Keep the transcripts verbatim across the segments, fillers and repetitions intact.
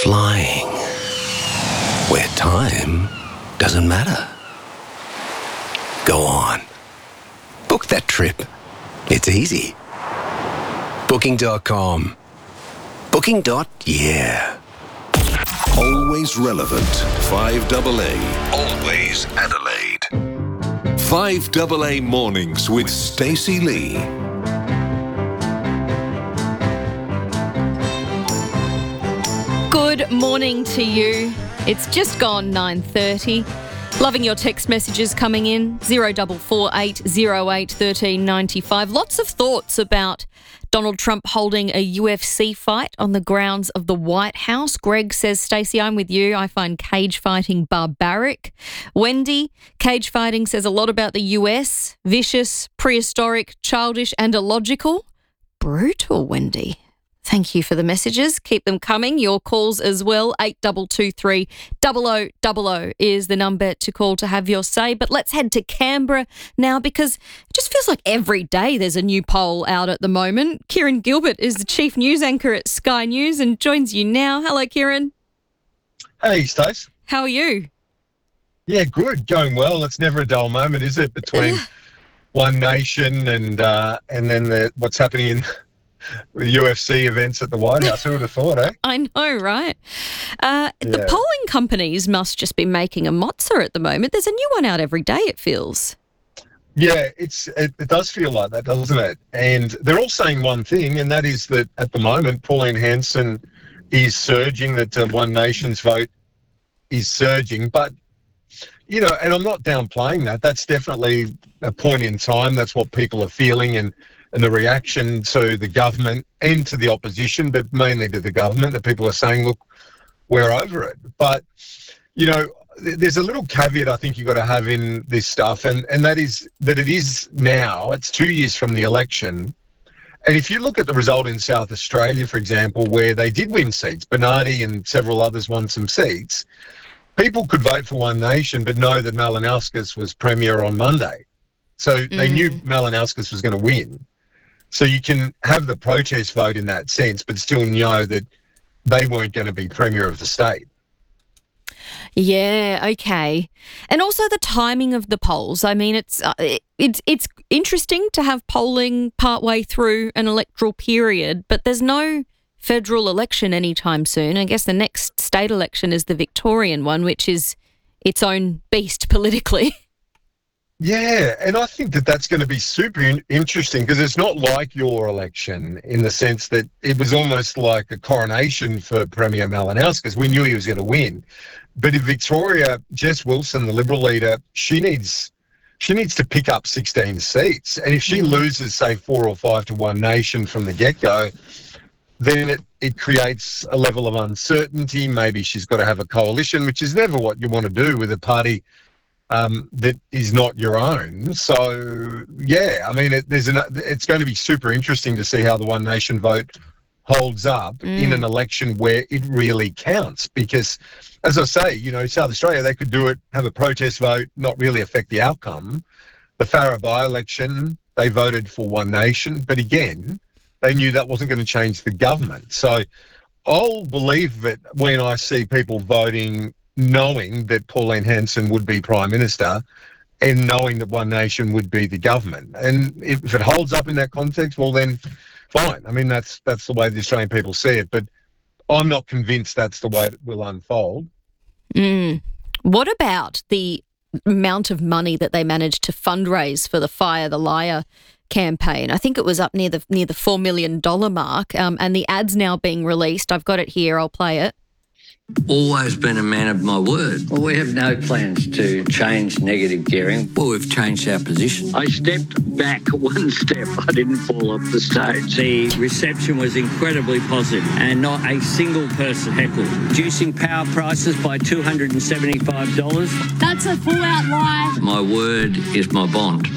Flying. Where time doesn't matter. Go on. Book that trip. It's easy. Booking dot com. Booking. Yeah. Always relevant. five A A. Always Adelaide. five A A Mornings with Stacey Lee. Good morning to you. It's just gone nine thirty. Loving your text messages coming in, zero four four eight zero eight one three nine five. Lots of thoughts about Donald Trump holding a U F C fight on the grounds of the White House. Greg says, Stacey, I'm with you. I find cage fighting barbaric. Wendy, cage fighting says a lot about the U S. Vicious, prehistoric, childish and illogical. Brutal, Wendy. Thank you for the messages. Keep them coming. Your calls as well. eight two two three, zero zero zero zero is the number to call to have your say. But let's head to Canberra now because it just feels like every day there's a new poll out at the moment. Kieran Gilbert is the chief news anchor at Sky News and joins you now. Hello, Kieran. Hey, Stace. How are you? Yeah, good. Going well. It's never a dull moment, is it, between One Nation and uh, and then the, what's happening in the U F C events at the White House. Who would have thought, eh? I know, right? Uh, Yeah. The polling companies must just be making a mozza at the moment. There's a new one out every day, it feels. Yeah, it's it, it does feel like that, doesn't it? And they're all saying one thing, and that is that at the moment, Pauline Hanson is surging, that uh, One Nation's vote is surging. But, you know, and I'm not downplaying that. That's definitely a point in time. That's what people are feeling, and and the reaction to the government and to the opposition, but mainly to the government, that people are saying, look, we're over it. But, you know, th- there's a little caveat I think you've got to have in this stuff, and, and that is that it is now, it's two years from the election. And if you look at the result in South Australia, for example, where they did win seats, Bernardi and several others won some seats, people could vote for One Nation but know that Malinowskis was Premier on Monday. So mm. they knew Malinowskis was going to win. So you can have the protest vote in that sense, but still know that they weren't going to be Premier of the state. Yeah, okay. And also the timing of the polls. I mean, it's uh, it's it's interesting to have polling partway through an electoral period, but there's no federal election anytime soon. I guess the next state election is the Victorian one, which is its own beast politically. Yeah, and I think that that's going to be super in- interesting because it's not like your election in the sense that it was almost like a coronation for Premier Malinowskis. We knew he was going to win. But in Victoria, Jess Wilson, the Liberal leader, she needs she needs to pick up sixteen seats. And if she loses, say, four or five to One Nation from the get-go, then it, it creates a level of uncertainty. Maybe she's got to have a coalition, which is never what you want to do with a party Um, that is not your own. So, yeah, I mean, it, there's an, it's going to be super interesting to see how the One Nation vote holds up mm. in an election where it really counts. Because, as I say, you know, South Australia, they could do it, have a protest vote, not really affect the outcome. The Farrer by-election, they voted for One Nation, but again, they knew that wasn't going to change the government. So I'll believe it when I see people voting knowing that Pauline Hanson would be Prime Minister and knowing that One Nation would be the government. And if it holds up in that context, well then, fine. I mean, that's that's the way the Australian people see it. But I'm not convinced that's the way it will unfold. Mm. What about the amount of money that they managed to fundraise for the Fire the Liar campaign? I think it was up near the near the four million dollars mark, um, and the ad's now being released. I've got it here. I'll play it. Always been a man of my word. Well, we have no plans to change negative gearing. Well, we've changed our position. I stepped back one step. I didn't fall off the stage. The reception was incredibly positive and not a single person heckled. Reducing power prices by two hundred seventy-five dollars. That's a full-out lie. My word is my bond.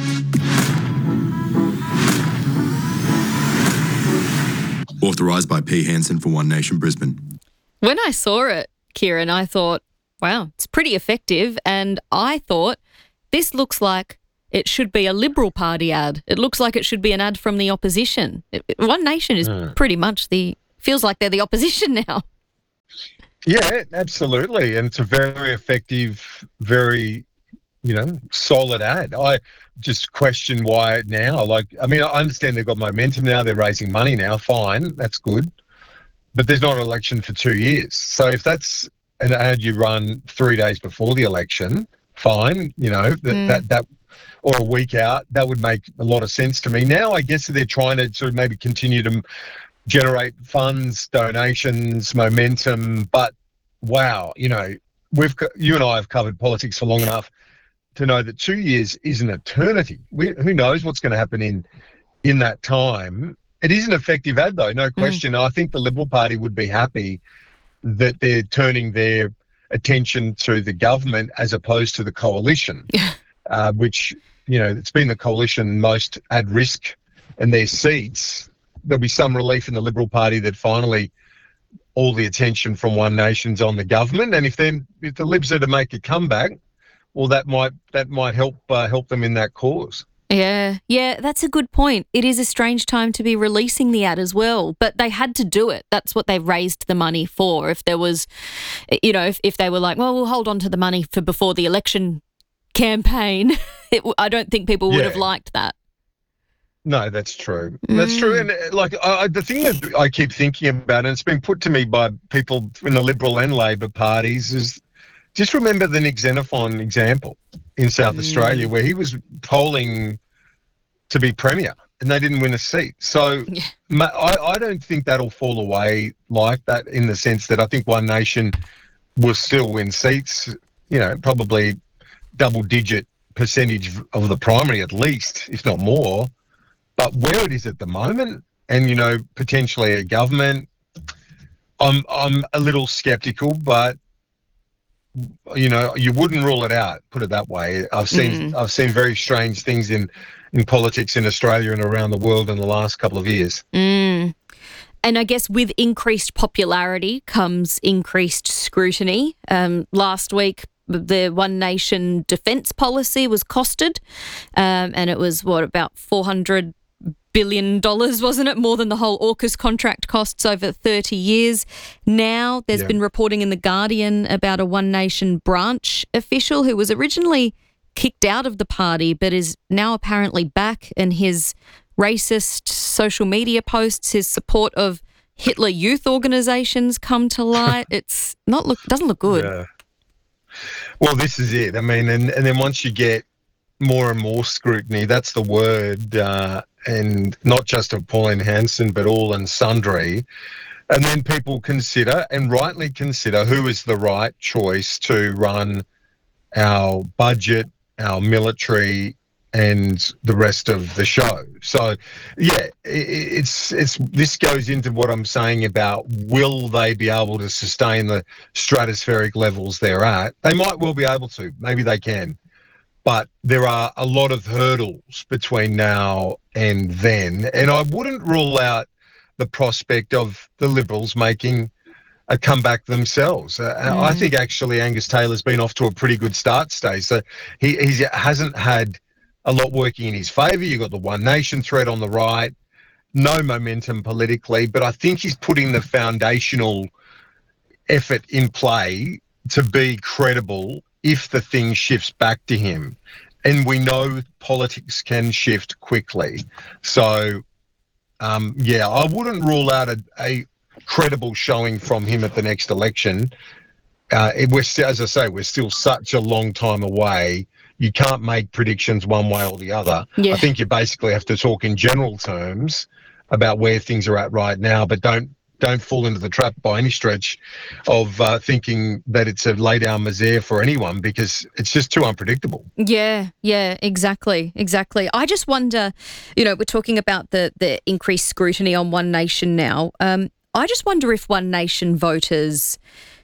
Authorised by P. Hanson for One Nation Brisbane. When I saw it, Kieran, I thought, wow, it's pretty effective. And I thought, this looks like it should be a Liberal Party ad. It looks like it should be an ad from the opposition. It, One Nation is mm. pretty much the, feels like they're the opposition now. Yeah, absolutely. And it's a very effective, very, you know, solid ad. I just question why now. Like, I mean, I understand they've got momentum now. They're raising money now. Fine. That's good. But there's not an election for two years. So if that's an ad you run three days before the election, fine. You know, that, Mm. that, that, or a week out, that would make a lot of sense to me. Now, I guess they're trying to sort of maybe continue to generate funds, donations, momentum. But wow, you know, we've got, you and I have covered politics for long enough to know that two years is an eternity. We, who knows what's going to happen in in that time? It is an effective ad, though, no question. Mm. I think the Liberal Party would be happy that they're turning their attention to the government as opposed to the coalition, uh, which, you know, it's been the coalition most at risk in their seats. There'll be some relief in the Liberal Party that finally all the attention from One Nation's on the government, and if then if the Libs are to make a comeback, well, that might that might help uh, help them in that cause. Yeah, yeah, that's a good point. It is a strange time to be releasing the ad as well, but they had to do it. That's what they raised the money for. If there was, you know, if, if they were like, well, we'll hold on to the money for before the election campaign, it, I don't think people would yeah. have liked that. No, that's true. That's mm. true. And like I, the thing that I keep thinking about, and it's been put to me by people in the Liberal and Labor parties, is just remember the Nick Xenophon example in South mm. Australia, where he was polling to be Premier and they didn't win a seat. So yeah. I, I don't think that'll fall away like that, in the sense that I think One Nation will still win seats, you know, probably double-digit percentage of the primary at least, if not more. But where it is at the moment, and, you know, potentially a government, I'm I'm a little sceptical, but, you know, you wouldn't rule it out, put it that way. I've seen mm. I've seen very strange things in, in politics in Australia and around the world in the last couple of years. Mm. And I guess with increased popularity comes increased scrutiny. Um, last week, the One Nation defence policy was costed, um, and it was, what, about four hundred billion dollars, wasn't it? More than the whole AUKUS contract costs over thirty years. Now there's yeah. been reporting in The Guardian about a One Nation branch official who was originally kicked out of the party but is now apparently back, and his racist social media posts, his support of Hitler Youth organisations come to light. It's not look doesn't look good. Yeah. Well, this is it. I mean, and, and then once you get more and more scrutiny, that's the word, uh, and not just of Pauline Hanson, but all and sundry. And then people consider, and rightly consider, who is the right choice to run our budget, our military, and the rest of the show. So, yeah, it's it's this goes into what I'm saying about, will they be able to sustain the stratospheric levels they're at? They might well be able to. Maybe they can. But there are a lot of hurdles between now and then. And I wouldn't rule out the prospect of the Liberals making a comeback themselves. Uh, mm. I think actually Angus Taylor's been off to a pretty good start, Stacey. So he he hasn't had a lot working in his favour. You've got the One Nation threat on the right, no momentum politically, but I think he's putting the foundational effort in play to be credible if the thing shifts back to him. And we know politics can shift quickly. So, um, yeah, I wouldn't rule out a, a credible showing from him at the next election. Uh, it, we're, as I say, we're still such a long time away. You can't make predictions one way or the other. Yeah. I think you basically have to talk in general terms about where things are at right now, but don't don't fall into the trap by any stretch of uh, thinking that it's a lay down misere for anyone, because it's just too unpredictable. Yeah, yeah, exactly, exactly. I just wonder, you know, we're talking about the, the increased scrutiny on One Nation now. Um, I just wonder if One Nation voters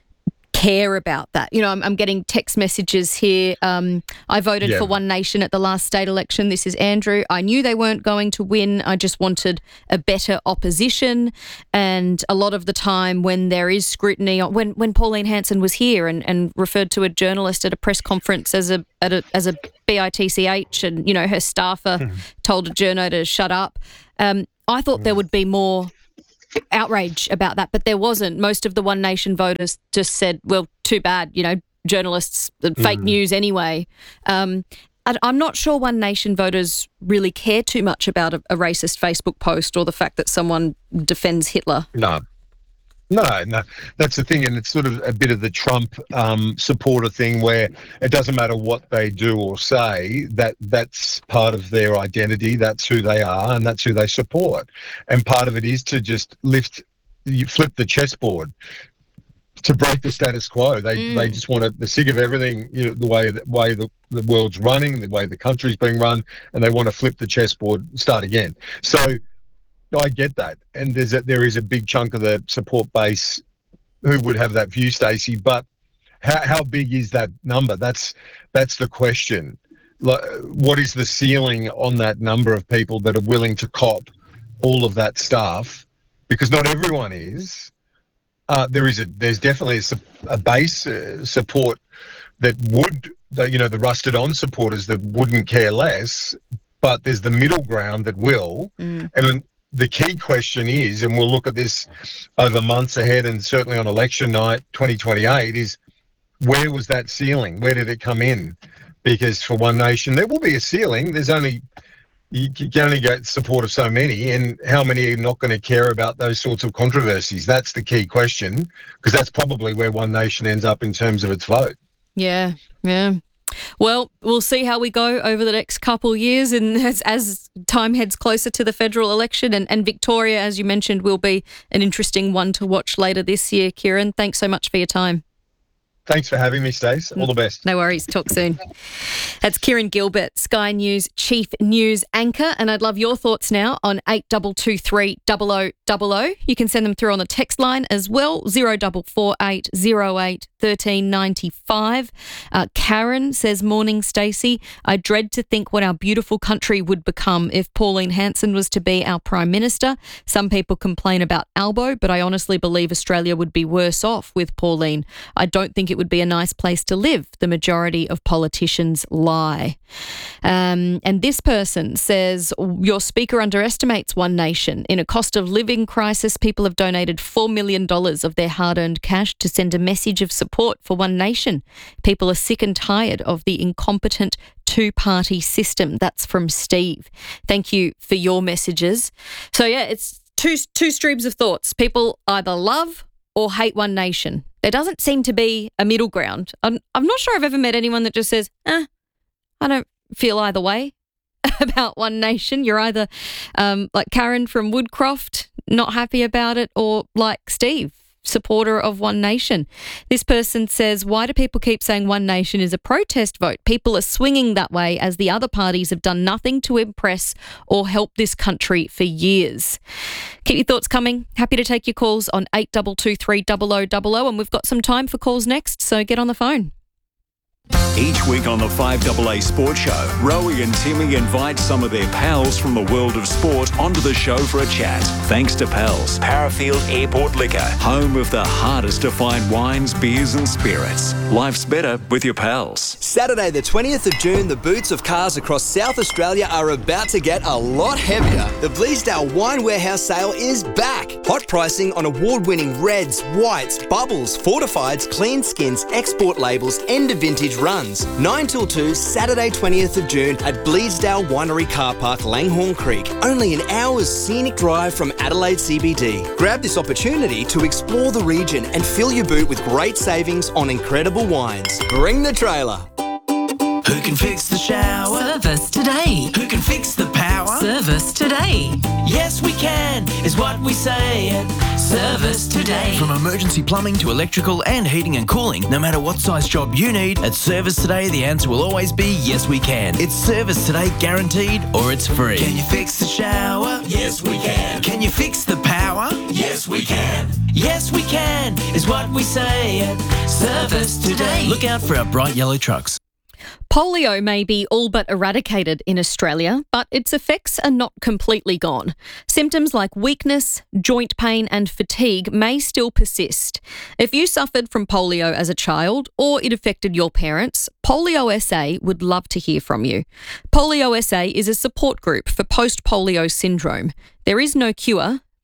care about that. You know, I'm, I'm getting text messages here. Um, I voted yeah. for One Nation at the last state election. This is Andrew. I knew they weren't going to win. I just wanted a better opposition. And a lot of the time when there is scrutiny, when when Pauline Hanson was here and, and referred to a journalist at a press conference as a, at a as a B I T C H, and, you know, her staffer mm. told a journo to shut up, um, I thought mm. there would be more outrage about that, but there wasn't. Most of the One Nation voters just said, well, too bad, you know, journalists, fake mm. news anyway. Um, I, I'm not sure One Nation voters really care too much about a, a racist Facebook post or the fact that someone defends Hitler. No. No, no, that's the thing, and it's sort of a bit of the Trump um, supporter thing where it doesn't matter what they do or say, that that's part of their identity, that's who they are, and that's who they support. And part of it is to just lift, you flip the chessboard, to break the status quo. They mm. they just want to, they're sick of everything, you know, the way the way the, the world's running, the way the country's being run, and they want to flip the chessboard, start again. So I get that, and there's a, there is a big chunk of the support base who would have that view, Stacey. But how how big is that number? That's that's the question. Like, what is the ceiling on that number of people that are willing to cop all of that stuff? Because not everyone is. Uh, there is a there's definitely a, a base uh, support that would, you know, the rusted on supporters that wouldn't care less. But there's the middle ground that will, mm. and the key question is, and we'll look at this over months ahead and certainly on election night twenty twenty-eight, is where was that ceiling? Where did it come in? Because for One Nation, there will be a ceiling. There's only, you can only get support of so many, and how many are not going to care about those sorts of controversies? That's the key question, because that's probably where One Nation ends up in terms of its vote. Yeah, yeah. Well, we'll see how we go over the next couple of years, and as, as time heads closer to the federal election, and, and Victoria, as you mentioned, will be an interesting one to watch later this year. Kieran, thanks so much for your time. Thanks for having me, Stace. All the best. No worries. Talk soon. That's Kieran Gilbert, Sky News Chief News Anchor, and I'd love your thoughts now on eight two two three, zero zero zero zero. You can send them through on the text line as well, zero four four eight, zero eight, one three nine five. Uh, Karen says, morning, Stacey. I dread to think what our beautiful country would become if Pauline Hanson was to be our Prime Minister. Some people complain about Albo, but I honestly believe Australia would be worse off with Pauline. I don't think it would be a nice place to live. The majority of politicians lie. Um, and this person says, your speaker underestimates One Nation. In a cost of living crisis, people have donated four million dollars of their hard-earned cash to send a message of support for One Nation. People are sick and tired of the incompetent two-party system. That's from Steve. Thank you for your messages. So, yeah, it's two, two streams of thoughts. People either love or hate One Nation. There doesn't seem to be a middle ground. I'm, I'm not sure I've ever met anyone that just says, eh, I don't feel either way about One Nation. You're either um, like Karen from Woodcroft, not happy about it, or like Steve, supporter of One Nation. This person says, why do people keep saying One Nation is a protest vote? People are swinging that way as the other parties have done nothing to impress or help this country for years. Keep your thoughts coming. Happy to take your calls on eight two two three, zero zero zero zero, and we've got some time for calls next, so get on the phone. Each week on the five A A Sports Show, Rowie and Timmy invite some of their pals from the world of sport onto the show for a chat. Thanks to Pals, Parafield Airport Liquor, home of the hardest to find wines, beers and spirits. Life's better with your pals. Saturday the twentieth of June, the boots of cars across South Australia are about to get a lot heavier. The Bleasdale Wine Warehouse sale is back. Hot pricing on award-winning reds, whites, bubbles, fortifieds, clean skins, export labels and vintage runs. nine till two, Saturday twentieth of June at Bleasdale Winery Car Park, Langhorne Creek. Only an hour's scenic drive from Adelaide C B D. Grab this opportunity to explore the region and fill your boot with great savings on incredible wines. Bring the trailer. Who can fix the shower? Service today. Who can fix the power? Service today. Yes, we can, is what we say at Service Today. From emergency plumbing to electrical and heating and cooling, no matter what size job you need, at Service Today, the answer will always be yes, we can. It's Service Today guaranteed, or it's free. Can you fix the shower? Yes, we can. Can you fix the power? Yes, we can. Yes, we can, is what we say at Service Today. Look out for our bright yellow trucks. Polio may be all but eradicated in Australia, but its effects are not completely gone. Symptoms like weakness, joint pain and fatigue may still persist. If you suffered from polio as a child or it affected your parents, Polio S A would love to hear from you. Polio S A is a support group for post-polio syndrome. There is no cure,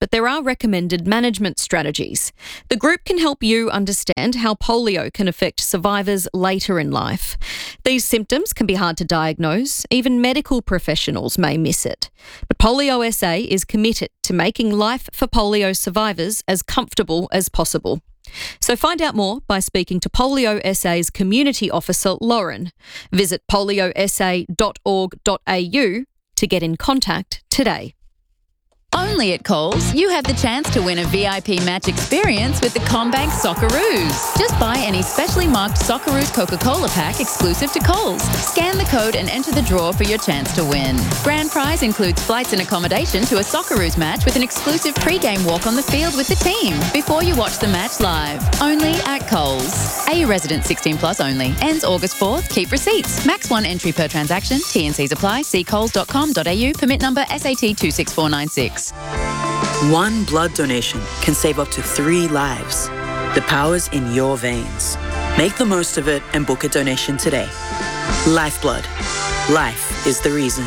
but there are recommended management strategies. The group can help you understand how polio can affect survivors later in life. These symptoms can be hard to diagnose. Even medical professionals may miss it. But Polio S A is committed to making life for polio survivors as comfortable as possible. So find out more by speaking to Polio S A's Community Officer, Lauren. Visit polio s a dot org dot a u to get in contact today. Only at Coles, you have the chance to win a V I P match experience with the CommBank Socceroos. Just buy any specially marked Socceroos Coca-Cola pack exclusive to Coles. Scan the code and enter the draw for your chance to win. Grand prize includes flights and accommodation to a Socceroos match with an exclusive pre-game walk on the field with the team before you watch the match live. Only at Coles. A U resident sixteen plus only. Ends August fourth. Keep receipts. Max one entry per transaction. T and Cs apply. See coles dot com dot a u. Permit number S A T two six four nine six. One blood donation can save up to three lives. The power's in your veins. Make the most of it and book a donation today. Lifeblood. Life is the reason.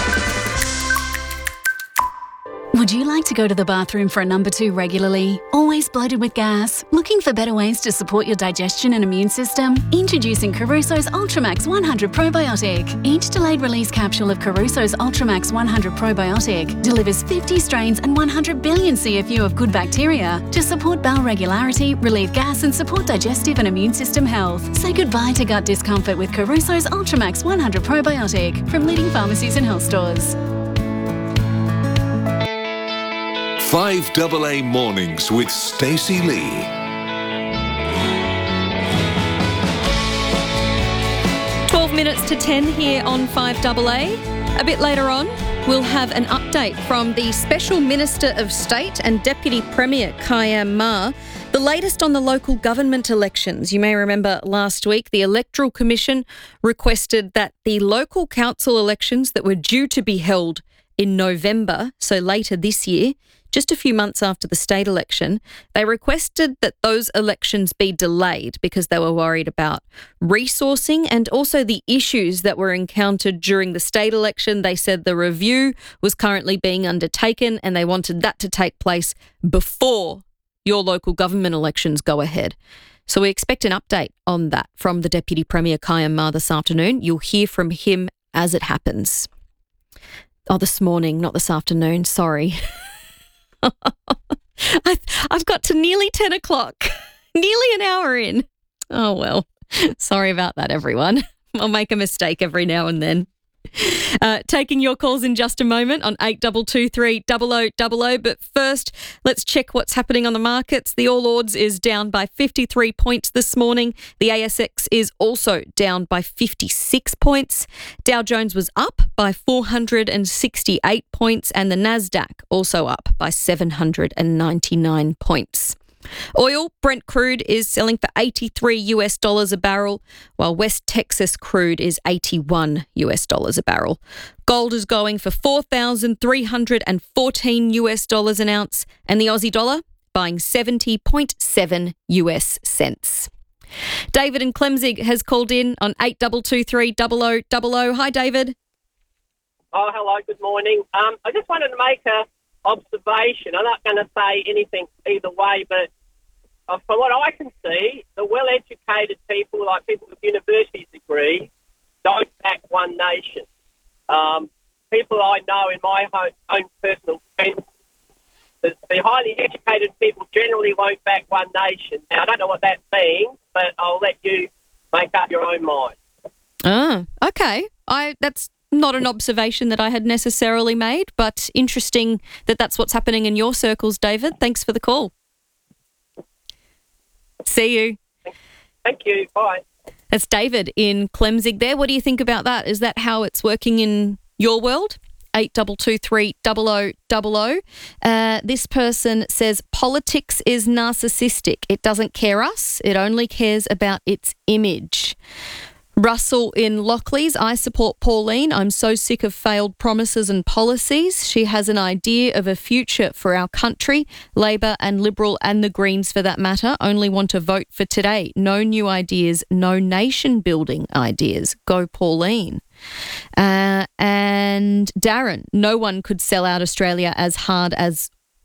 Would you like to go to the bathroom for a number two regularly? Always bloated with gas? Looking for better ways to support your digestion and immune system? Introducing Caruso's Ultramax one hundred Probiotic. Each delayed release capsule of Caruso's Ultramax one hundred Probiotic delivers fifty strains and one hundred billion C F U of good bacteria to support bowel regularity, relieve gas and support digestive and immune system health. Say goodbye to gut discomfort with Caruso's Ultramax one hundred Probiotic from leading pharmacies and health stores. five A A Mornings with Stacey Lee. twelve minutes to ten here on five A A. A bit later on, we'll have an update from the Special Minister of State and Deputy Premier Khayyam Ma. The latest on the local government elections. You may remember last week the Electoral Commission requested that the local council elections that were due to be held in November, so later this year, just a few months after the state election, they requested that those elections be delayed because they were worried about resourcing and also the issues that were encountered during the state election. They said the review was currently being undertaken and they wanted that to take place before your local government elections go ahead. So we expect an update on that from the Deputy Premier Khayyam Ma this afternoon. You'll hear from him as it happens. Oh, this morning, not this afternoon, sorry. I, I've got to nearly ten o'clock, nearly an hour in. Oh, well, sorry about that, everyone. I'll make a mistake every now and then. Uh, taking your calls in just a moment on eight two two three double oh double oh. But first, let's check what's happening on the markets. The All Ords is down by fifty-three points this morning. The A S X is also down by fifty-six points. Dow Jones was up by four hundred sixty-eight points and the Nasdaq also up by seven hundred ninety-nine points. Oil, Brent crude, is selling for eighty-three US dollars a barrel, while West Texas crude is eighty-one US dollars a barrel. Gold is going for four thousand three hundred fourteen US dollars an ounce, and the Aussie dollar buying seventy point seven US cents. David in Clemzig has called in on eight two two three double oh double oh. Hi, David. Oh, hello. Good morning. Um, I just wanted to make a observation. I'm not going to say anything either way, but uh, from what I can see, the well-educated people, like people with university degrees, don't back One Nation. Um, people I know in my own, own personal friends, the, the highly educated people generally won't back One Nation. Now, I don't know what that means, but I'll let you make up your own mind. Oh, okay. I that's not an observation that I had necessarily made, but interesting that that's what's happening in your circles, David. Thanks for the call. See you. Thank you. Bye. That's David in Clemzig there. What do you think about that? Is that how it's working in your world? eight two two three double oh double oh. Uh, this person says, politics is narcissistic. It doesn't care us. It only cares about its image. Russell in Lockleys, I support Pauline. I'm so sick of failed promises and policies. She has an idea of a future for our country. Labor and Liberal and the Greens, for that matter, only want to vote for today. No new ideas, no nation-building ideas. Go Pauline. Uh, and Darren, no one could sell out Australia as hard as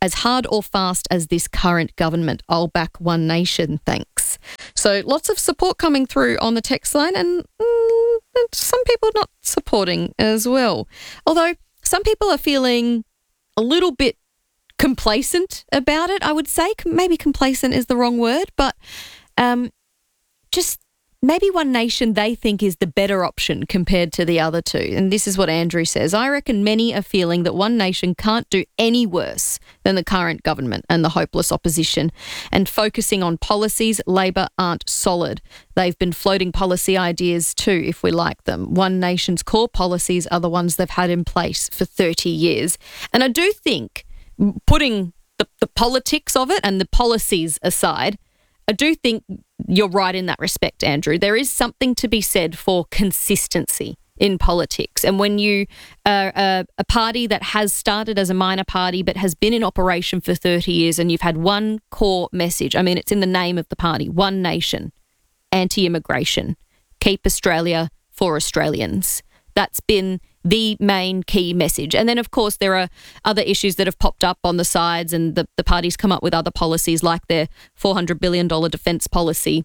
as hard or fast as this current government. I'll back One Nation, thanks. So lots of support coming through on the text line, and mm, some people not supporting as well. Although some people are feeling a little bit complacent about it, I would say. Maybe complacent is the wrong word, but um, just maybe One Nation they think is the better option compared to the other two. And this is what Andrew says. I reckon many are feeling that One Nation can't do any worse than the current government and the hopeless opposition. And focusing on policies, Labor aren't solid. They've been floating policy ideas too, if we like them. One Nation's core policies are the ones they've had in place for thirty years. And I do think, putting the, the politics of it and the policies aside, I do think you're right in that respect, Andrew. There is something to be said for consistency in politics. And when you are a, a party that has started as a minor party but has been in operation for thirty years and you've had one core message, I mean, it's in the name of the party, One Nation, anti-immigration, keep Australia for Australians. That's been the main key message. And then, of course, there are other issues that have popped up on the sides, and the, the party's come up with other policies like their four hundred billion dollars defence policy.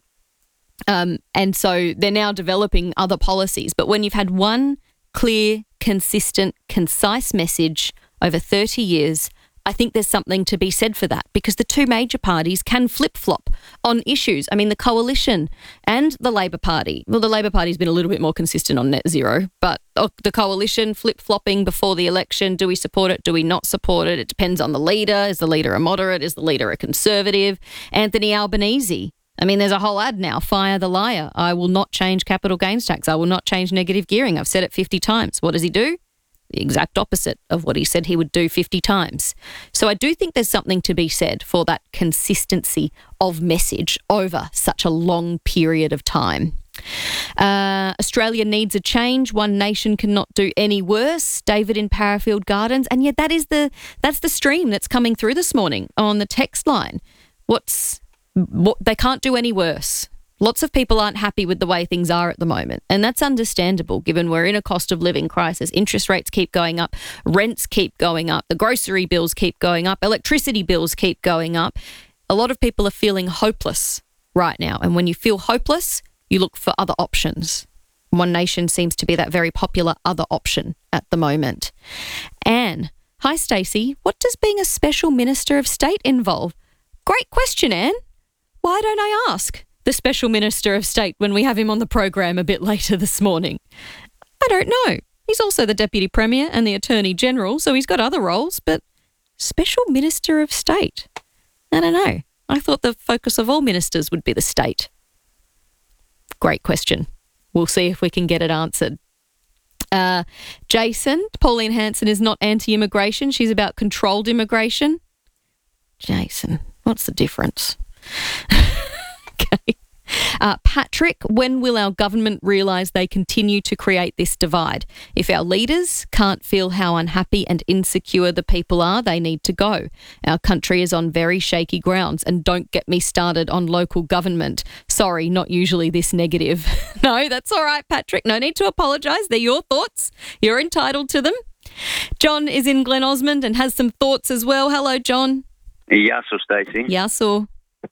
Um, and so they're now developing other policies. But when you've had one clear, consistent, concise message over thirty years, I think there's something to be said for that, because the two major parties can flip-flop on issues. I mean, the Coalition and the Labor Party. Well, the Labor Party's been a little bit more consistent on net zero, but the Coalition flip-flopping before the election. Do we support it? Do we not support it? It depends on the leader. Is the leader a moderate? Is the leader a conservative? Anthony Albanese. I mean, there's a whole ad now, fire the liar. I will not change capital gains tax. I will not change negative gearing. I've said it fifty times. What does he do? The exact opposite of what he said he would do fifty times. So I do think there's something to be said for that consistency of message over such a long period of time. Uh, Australia needs a change. One Nation cannot do any worse. David in Parafield Gardens. And yet that is the that's the stream that's coming through this morning on the text line. What's what, they can't do any worse. Lots of people aren't happy with the way things are at the moment, and that's understandable given we're in a cost of living crisis. Interest rates keep going up, rents keep going up, the grocery bills keep going up, electricity bills keep going up. A lot of people are feeling hopeless right now, and when you feel hopeless, you look for other options. One Nation seems to be that very popular other option at the moment. Anne, hi Stacey, what does being a special Minister of State involve? Great question, Anne. Why don't I ask the Special Minister of State when we have him on the program a bit later this morning? I don't know. He's also the Deputy Premier and the Attorney General, so he's got other roles, but Special Minister of State? I don't know. I thought the focus of all ministers would be the state. Great question. We'll see if we can get it answered. Uh, Jason, Pauline Hanson is not anti-immigration. She's about controlled immigration. Jason, what's the difference? Okay. Uh, Patrick, when will our government realise they continue to create this divide? If our leaders can't feel how unhappy and insecure the people are, they need to go. Our country is on very shaky grounds, and don't get me started on local government. Sorry, not usually this negative. No, that's all right, Patrick. No need to apologise. They're your thoughts. You're entitled to them. John is in Glen Osmond and has some thoughts as well. Hello, John. Yasso, Stacey. Yasso.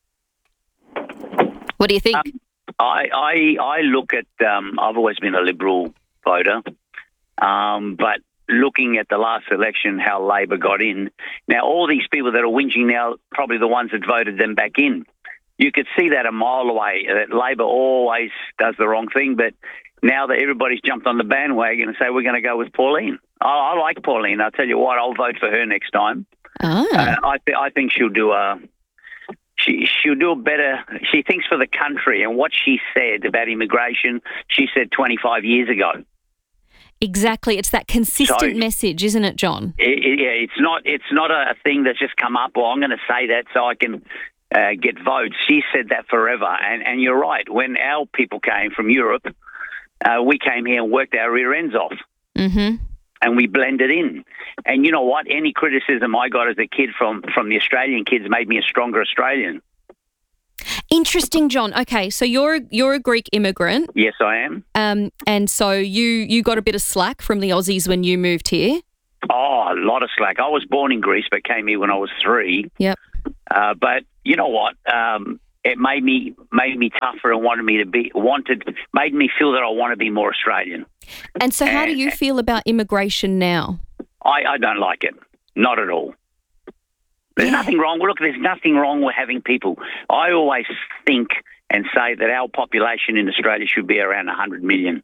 What do you think? Um, I, I I look at, um, I've always been a Liberal voter, um, but looking at the last election, how Labor got in, now all these people that are whinging now, probably the ones that voted them back in. You could see that a mile away, that Labor always does the wrong thing, but now that everybody's jumped on the bandwagon and say we're going to go with Pauline. I, I like Pauline. I'll tell you what, I'll vote for her next time. Ah. Uh, I, th- I think she'll do a... She, she'll do better. She thinks for the country, and what she said about immigration, she said twenty-five years ago. Exactly. It's that consistent so, message, isn't it, John? It, it, yeah, it's not It's not a thing that's just come up, well, I'm going to say that so I can uh, get votes. She said that forever, and, and you're right. When our people came from Europe, uh, we came here and worked our rear ends off. Mm-hmm. And we blended in. And you know what? Any criticism I got as a kid from, from the Australian kids made me a stronger Australian. Interesting, John. Okay, so you're you're a Greek immigrant. Yes, I am. Um, and so you, you got a bit of slack from the Aussies when you moved here. Oh, a lot of slack. I was born in Greece, but came here when I was three. Yep. Uh, but you know what? Um, it made me made me tougher and wanted me to be wanted made me feel that I want to be more Australian. And so, how and, do you feel about immigration now? I, I don't like it. Not at all. There's yeah. nothing wrong. Look, there's nothing wrong with having people. I always think and say that our population in Australia should be around one hundred million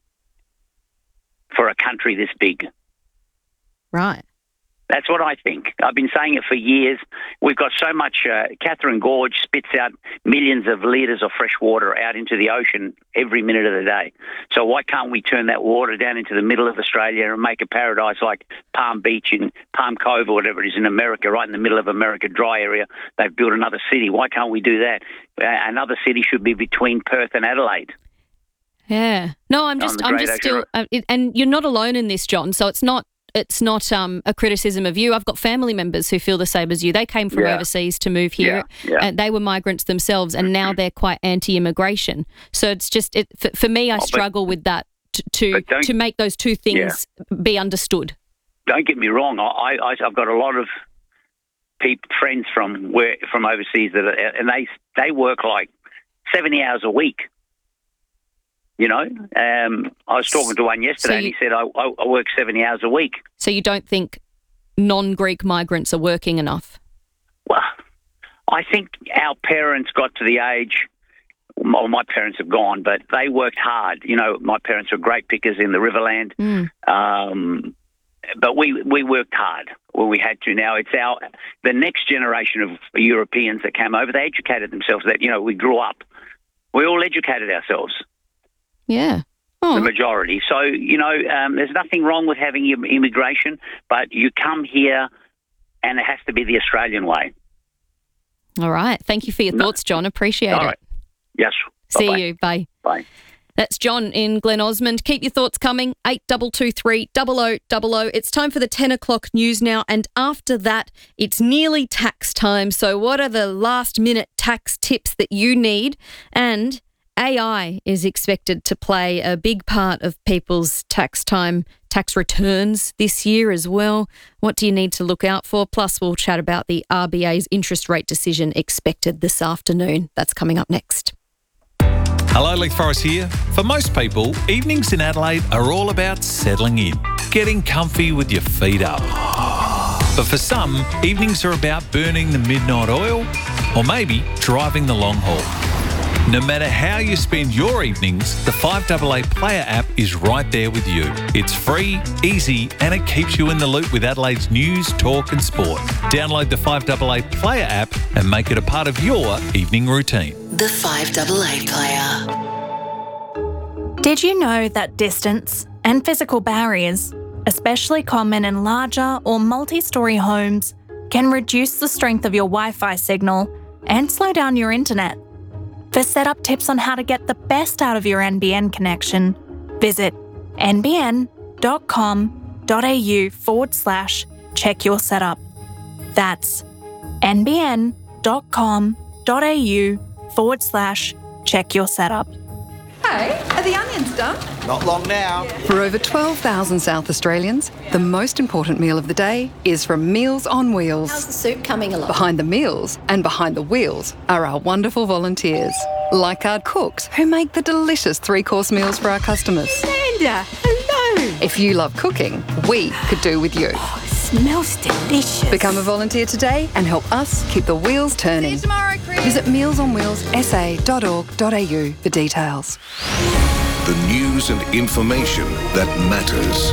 for a country this big. Right. That's what I think. I've been saying it for years. We've got so much. Uh, Catherine Gorge spits out millions of litres of fresh water out into the ocean every minute of the day. So why can't we turn that water down into the middle of Australia and make a paradise like Palm Beach in Palm Cove or whatever it is in America, right in the middle of America, dry area? They've built another city. Why can't we do that? Uh, another city should be between Perth and Adelaide. Yeah. No, I'm just, I'm just still, uh, it, and you're not alone in this, John. So it's not. It's not um, a criticism of you. I've got family members who feel the same as you. They came from yeah. overseas to move here, yeah. Yeah. and they were migrants themselves, and now they're quite anti-immigration. So it's just it, for, for me, I oh, struggle with that to to, to make those two things yeah. be understood. Don't get me wrong. I, I I've got a lot of people, friends from where from overseas that, are, and they they work like seventy hours a week. You know, um, I was talking to one yesterday, so you, and he said, I, I, I work seventy hours a week. So you don't think non-Greek migrants are working enough? Well, I think our parents got to the age, well, my parents have gone, but they worked hard. You know, my parents were grape pickers in the Riverland, mm. um, but we, we worked hard when we had to. Now it's our the next generation of Europeans that came over, they educated themselves. That, you know, we grew up. We all educated ourselves. Yeah. Oh. The majority. So, you know, um, there's nothing wrong with having immigration, but you come here and it has to be the Australian way. All right. Thank you for your no. thoughts, John. Appreciate All it. Right. Yes. See Bye-bye. you. Bye. Bye. That's John in Glen Osmond. Keep your thoughts coming. eight two two three, double oh double oh. It's time for the ten o'clock news now. And after that, it's nearly tax time. So what are the last minute tax tips that you need? And A I is expected to play a big part of people's tax time, tax returns this year as well. What do you need to look out for? Plus, we'll chat about the R B A's interest rate decision expected this afternoon. That's coming up next. Hello, Leith Forrest here. For most people, evenings in Adelaide are all about settling in, getting comfy with your feet up. But for some, evenings are about burning the midnight oil or maybe driving the long haul. No matter how you spend your evenings, the five A A Player app is right there with you. It's free, easy, and it keeps you in the loop with Adelaide's news, talk and sport. Download the five A A Player app and make it a part of your evening routine. The five A A Player. Did you know that distance and physical barriers, especially common in larger or multi-storey homes, can reduce the strength of your Wi-Fi signal and slow down your internet? For setup tips on how to get the best out of your N B N connection, visit nbn.com.au forward slash check your setup. That's nbn.com.au forward slash check your setup. Hey, are the onions done? Not long now. For over twelve thousand South Australians, the most important meal of the day is from Meals on Wheels. How's the soup coming along? Behind the meals and behind the wheels are our wonderful volunteers, like our cooks who make the delicious three-course meals for our customers. Amanda, hello. If you love cooking, we could do with you. Oh, it smells delicious. Become a volunteer today and help us keep the wheels turning. See you tomorrow, Chris. Visit meals on wheels s a dot org dot a u for details. The news and information that matters.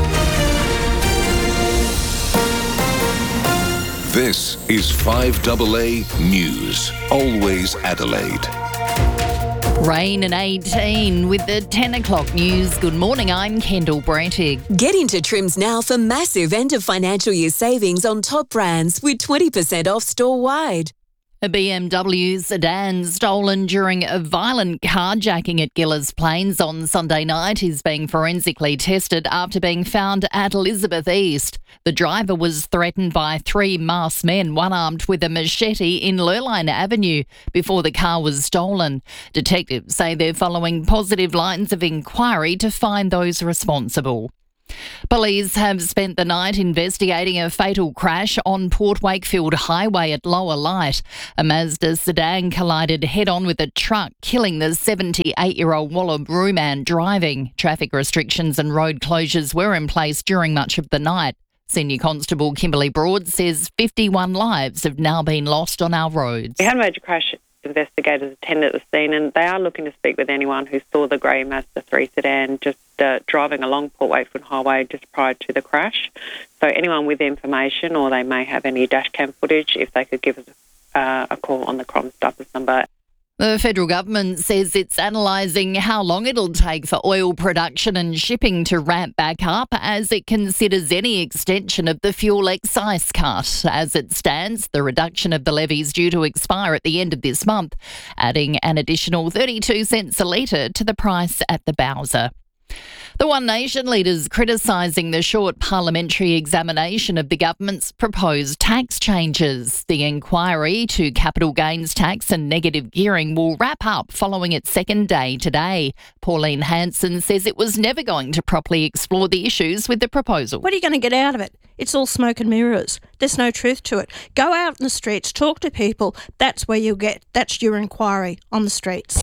This is five A A News, always Adelaide. Rain and eighteen with the ten o'clock news. Good morning, I'm Kendall Brantig. Get into Trims now for massive end of financial year savings on top brands with twenty percent off store-wide. A B M W sedan stolen during a violent carjacking at Gillers Plains on Sunday night is being forensically tested after being found at Elizabeth East. The driver was threatened by three masked men, one armed with a machete, in Lurline Avenue before the car was stolen. Detectives say they're following positive lines of inquiry to find those responsible. Police have spent the night investigating a fatal crash on Port Wakefield Highway at Lower Light. A Mazda sedan collided head-on with a truck, killing the seventy-eight-year-old Wallaroo man driving. Traffic restrictions and road closures were in place during much of the night. Senior Constable Kimberly Broad says fifty-one lives have now been lost on our roads. We had a major crash. Investigators attended the scene and they are looking to speak with anyone who saw the grey Mazda three sedan just uh, driving along Port Wakefield Highway just prior to the crash. So anyone with information, or they may have any dash cam footage, if they could give us uh, a call on the Crime Stoppers number. The federal government says it's analysing how long it'll take for oil production and shipping to ramp back up as it considers any extension of the fuel excise cut. As it stands, the reduction of the levy is due to expire at the end of this month, adding an additional thirty-two cents a litre to the price at the Bowser. The One Nation leaders criticising the short parliamentary examination of the government's proposed tax changes. The inquiry to capital gains tax and negative gearing will wrap up following its second day today. Pauline Hanson says it was never going to properly explore the issues with the proposal. What are you going to get out of it? It's all smoke and mirrors. There's no truth to it. Go out in the streets, talk to people. That's where you'll get, that's your inquiry, on the streets.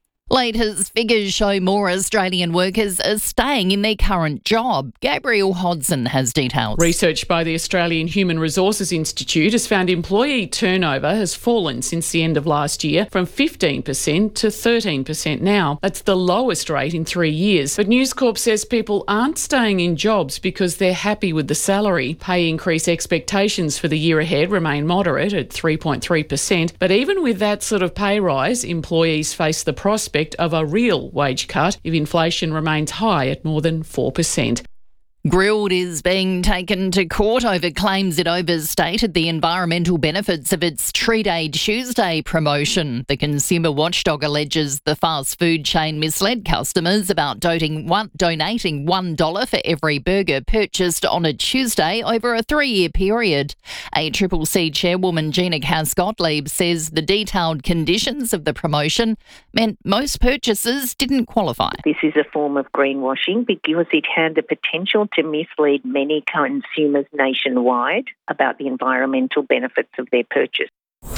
Latest figures show more Australian workers are staying in their current job. Gabrielle Hodson has details. Research by the Australian Human Resources Institute has found employee turnover has fallen since the end of last year from fifteen percent to thirteen percent now. That's the lowest rate in three years. But News Corp says people aren't staying in jobs because they're happy with the salary. Pay increase expectations for the year ahead remain moderate at three point three percent. But even with that sort of pay rise, employees face the prospect of a real wage cut if inflation remains high at more than four percent. Grilled is being taken to court over claims it overstated the environmental benefits of its Treat Aid Tuesday promotion. The consumer watchdog alleges the fast food chain misled customers about doting one, donating one dollar for every burger purchased on a Tuesday over a three-year period. A Triple C chairwoman Gina Cass-Gottlieb says the detailed conditions of the promotion meant most purchasers didn't qualify. This is a form of greenwashing because it had the potential to mislead many consumers nationwide about the environmental benefits of their purchase.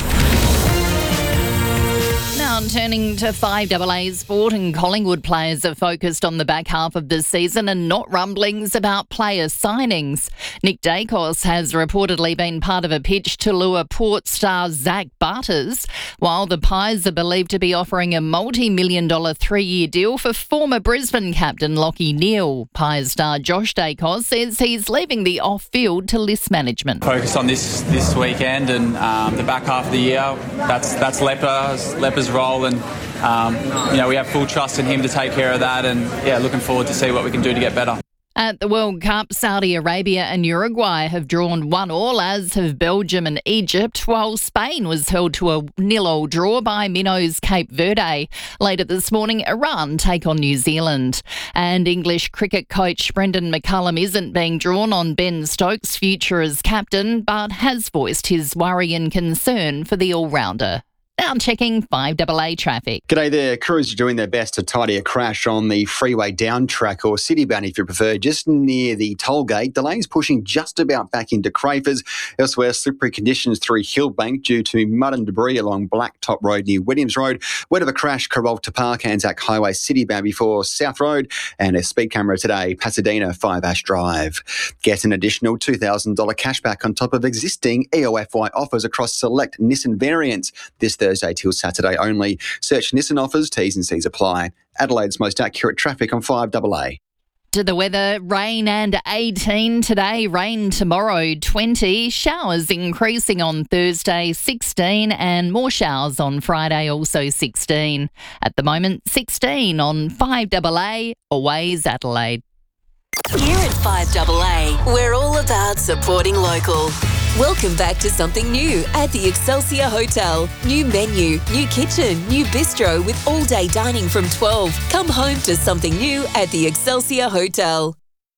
Now turning to five double A sport, and Collingwood players are focused on the back half of the season and not rumblings about player signings. Nick Dacos has reportedly been part of a pitch to lure Port star Zach Butters, while the Pies are believed to be offering a multi-million dollar three-year deal for former Brisbane captain Lachie Neale. Pies star Josh Dacos says he's leaving the off-field to list management. Focus on this this weekend and um, the back half of the year. That's that's Leper's, Leper's role, and um, you know we have full trust in him to take care of that, and yeah, looking forward to see what we can do to get better. At the World Cup, Saudi Arabia and Uruguay have drawn one all, as have Belgium and Egypt, while Spain was held to a nil-all draw by Minnows Cape Verde. Later this morning, Iran take on New Zealand. And English cricket coach Brendan McCullum isn't being drawn on Ben Stokes' future as captain, but has voiced his worry and concern for the all-rounder. Now checking five double A traffic. G'day there. Crews are doing their best to tidy a crash on the freeway down track, or citybound if you prefer, just near the toll gate. Delays pushing just about back into Crafers. Elsewhere, slippery conditions through Hillbank due to mud and debris along Blacktop Road near Williams Road. Wet of a crash, Carolta Park, Anzac Highway citybound before South Road. And a speed camera today, Pasadena, five Ash Drive. Get an additional two thousand dollars cashback on top of existing E O F Y offers across select Nissan variants this Thursday. Thursday till Saturday only. Search Nissan offers, T's and C's apply. Adelaide's most accurate traffic on five double A. To the weather, rain and eighteen today, rain tomorrow twenty, showers increasing on Thursday sixteen, and more showers on Friday also sixteen. At the moment, sixteen on five double A, always Adelaide. Here at five double A, we're all about supporting local. Welcome back to something new at the Excelsior Hotel. New menu, new kitchen, new bistro with all-day dining from twelve. Come home to something new at the Excelsior Hotel.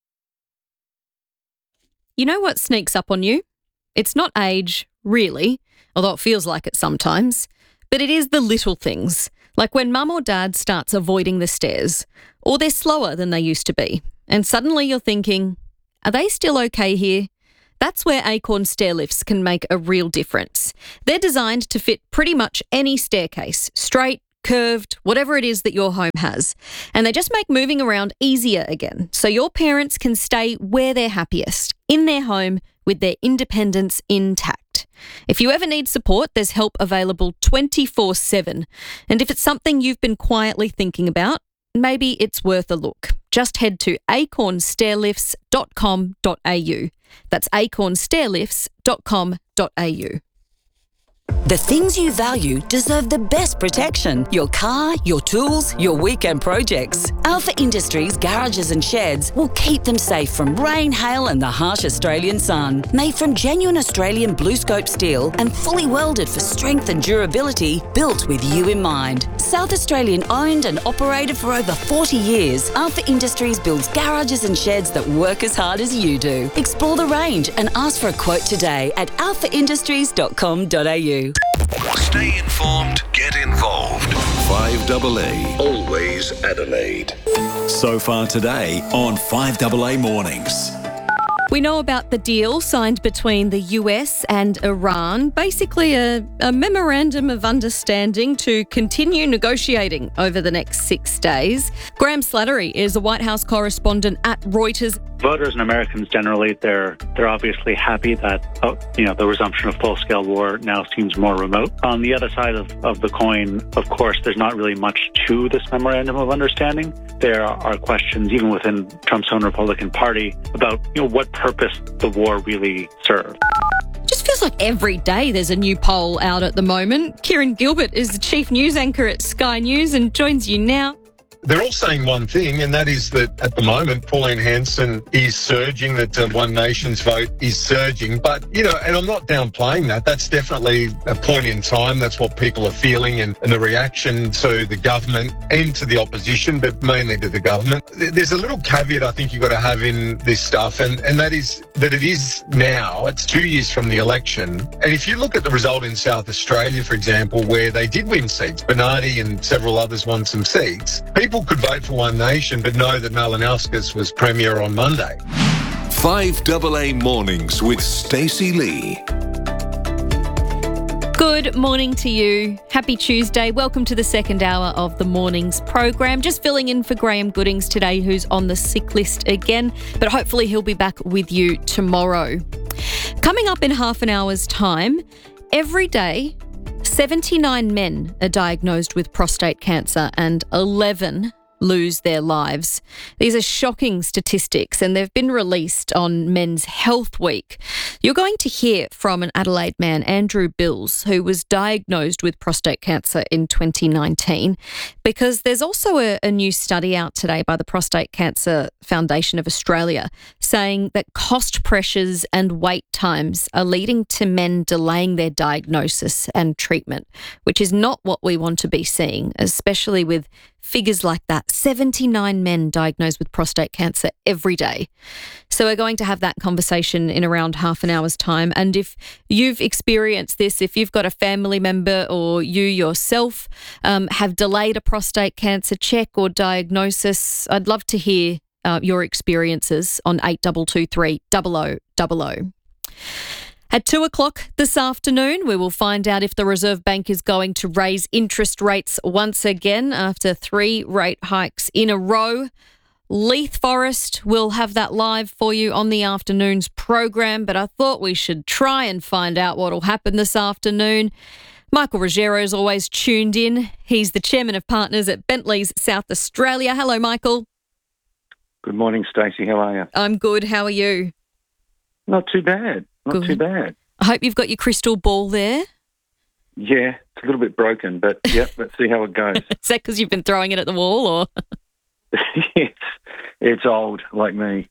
You know what sneaks up on you? It's not age, really, although it feels like it sometimes, but it is the little things, like when mum or dad starts avoiding the stairs, or they're slower than they used to be, and suddenly you're thinking, Are they still okay here? That's where Acorn stair lifts can make a real difference. They're designed to fit pretty much any staircase, straight, curved, whatever it is that your home has. And they just make moving around easier again, so your parents can stay where they're happiest, in their home, with their independence intact. If you ever need support, there's help available twenty-four seven. And if it's something you've been quietly thinking about, maybe it's worth a look. Just head to acorn stairlifts dot com dot a u. That's acorn stairlifts dot com dot a u. The things you value deserve the best protection. Your car, your tools, your weekend projects. Alpha Industries garages and sheds will keep them safe from rain, hail and the harsh Australian sun. Made from genuine Australian blue scope steel and fully welded for strength and durability, built with you in mind. South Australian owned and operated for over forty years, Alpha Industries builds garages and sheds that work as hard as you do. Explore the range and ask for a quote today at alpha industries dot com dot a u. Stay informed, get involved. five A A, always Adelaide. So far today on five A A Mornings. We know about the deal signed between the U S and Iran, basically a, a memorandum of understanding to continue negotiating over the next six days. Graham Slattery is a White House correspondent at Reuters. Voters and Americans generally, they're they're obviously happy that uh, you know the resumption of full-scale war now seems more remote. On the other side of, of the coin, of course, there's not really much to this memorandum of understanding. There are questions, even within Trump's own Republican Party, about you know what purpose the war really served. Just feels like every day there's a new poll out at the moment. Kieran Gilbert is the chief news anchor at Sky News and joins you now. They're all saying one thing, and that is that at the moment, Pauline Hanson is surging, that uh, One Nation's vote is surging. But, you know, and I'm not downplaying that. That's definitely a point in time. That's what people are feeling, and, and the reaction to the government and to the opposition, but mainly to the government. There's a little caveat I think you've got to have in this stuff, and, and that is that it is now, it's two years from the election. And if you look at the result in South Australia, for example, where they did win seats, Bernardi and several others won some seats, people People could vote for One Nation but know that Malinowskis was Premier on Monday. five A A Mornings with Stacey Lee. Good morning to you. Happy Tuesday. Welcome to the second hour of the morning's program. Just filling in for Graham Goodings today, who's on the sick list again, but hopefully he'll be back with you tomorrow. Coming up in half an hour's time, every day seventy-nine men are diagnosed with prostate cancer and eleven lose their lives. These are shocking statistics and they've been released on Men's Health Week. You're going to hear from an Adelaide man, Andrew Bills, who was diagnosed with prostate cancer in twenty nineteen, because there's also a, a new study out today by the Prostate Cancer Foundation of Australia saying that cost pressures and wait times are leading to men delaying their diagnosis and treatment, which is not what we want to be seeing, especially with figures like that. seventy-nine men diagnosed with prostate cancer every day. So we're going to have that conversation in around half an hour's time. And if you've experienced this, if you've got a family member or you yourself um, have delayed a prostate cancer check or diagnosis, I'd love to hear uh, your experiences on eight two two three, double oh double oh. At two o'clock this afternoon, we will find out if the Reserve Bank is going to raise interest rates once again after three rate hikes in a row. Leith Forest will have that live for you on the afternoon's program, but I thought we should try and find out what will happen this afternoon. Michael Ruggiero is always tuned in. He's the chairman of partners at Bentley's South Australia. Hello, Michael. Good morning, Stacey. How are you? I'm good. How are you? Not too bad. Not Good. too bad. I hope you've got your crystal ball there. Yeah, it's a little bit broken, but yep, let's see how it goes. Is that because you've been throwing it at the wall, or? it's, it's old, like me.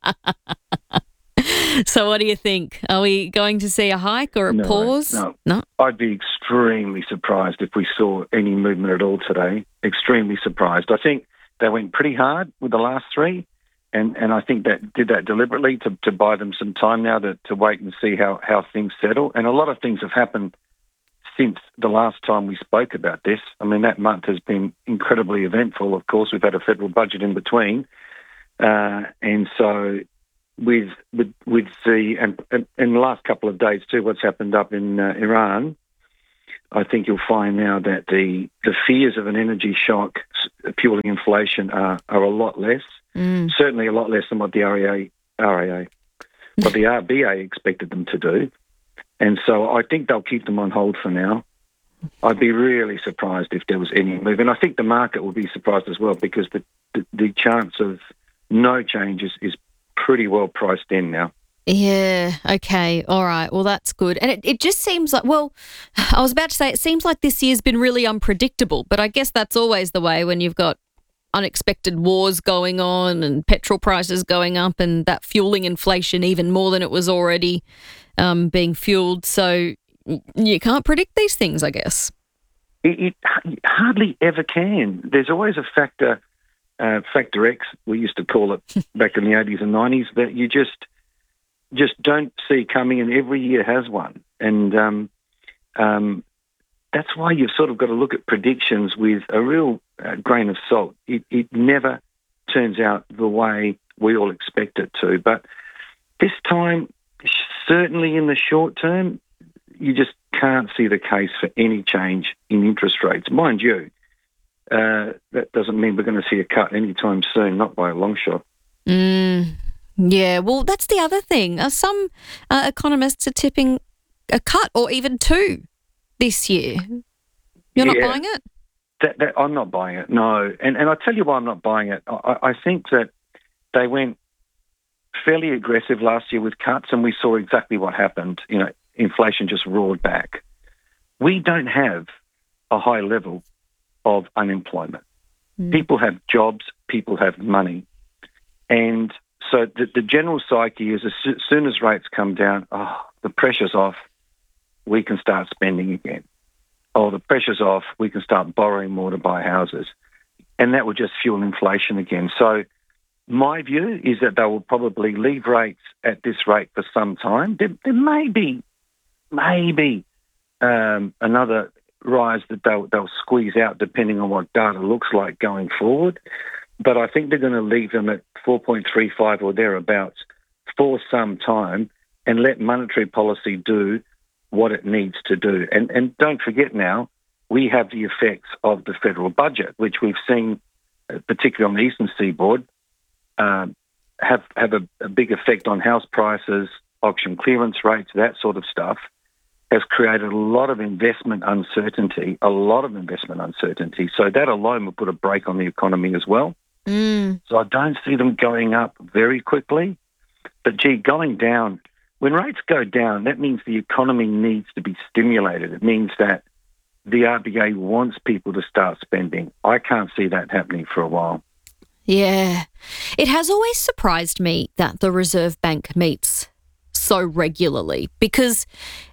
So what do you think? Are we going to see a hike or a no, pause? No. No? I'd be extremely surprised if we saw any movement at all today. Extremely surprised. I think they went pretty hard with the last three. And and I think that did that deliberately to, to buy them some time now to, to wait and see how, how things settle. And a lot of things have happened since the last time we spoke about this. I mean, that month has been incredibly eventful. Of course, we've had a federal budget in between. Uh, and so with with with the and, and in the last couple of days too, what's happened up in uh, Iran, I think you'll find now that the the fears of an energy shock fueling inflation are are a lot less. Mm. Certainly a lot less than what the R A A, R A A, what the R B A expected them to do. And so I think they'll keep them on hold for now. I'd be really surprised if there was any move. And I think the market will be surprised as well, because the, the, the chance of no change is, is pretty well priced in now. Yeah, okay, all right. Well, that's good. And it, it just seems like, well, I was about to say, it seems like this year's been really unpredictable, but I guess that's always the way when you've got unexpected wars going on and petrol prices going up and that fueling inflation even more than it was already um, being fueled. So you can't predict these things, I guess. It, it hardly ever can. There's always a factor, uh, factor X, we used to call it back in the eighties and nineties, that you just just don't see coming, and every year has one. And um, um, that's why you've sort of got to look at predictions with a real uh, grain of salt. It, it never turns out the way we all expect it to. But this time, certainly in the short term, you just can't see the case for any change in interest rates. Mind you, uh, that doesn't mean we're going to see a cut anytime soon, not by a long shot. Mm, yeah, well, that's the other thing. Uh, some uh, economists are tipping a cut or even two this year. You're not Yeah. buying it? That, that, I'm not buying it, no. And and I'll tell you why I'm not buying it. I, I think that they went fairly aggressive last year with cuts, and we saw exactly what happened. You know, inflation just roared back. We don't have a high level of unemployment. Mm. People have jobs, people have money. And so the, the general psyche is as soon as rates come down, oh, the pressure's off, we can start spending again. Oh, the pressure's off, we can start borrowing more to buy houses. And that will just fuel inflation again. So my view is that they will probably leave rates at this rate for some time. There, there may be, maybe um, another rise that they'll, they'll squeeze out depending on what data looks like going forward. But I think they're going to leave them at four point three five or thereabouts for some time and let monetary policy do what it needs to do. And, and don't forget now, we have the effects of the federal budget, which we've seen, uh, particularly on the eastern seaboard, um, have, have a, a big effect on house prices, auction clearance rates, that sort of stuff, has created a lot of investment uncertainty, a lot of investment uncertainty. So that alone will put a brake on the economy as well. Mm. So I don't see them going up very quickly. But, gee, going down, when rates go down, that means the economy needs to be stimulated. It means that the R B A wants people to start spending. I can't see that happening for a while. Yeah. It has always surprised me that the Reserve Bank meets so regularly because,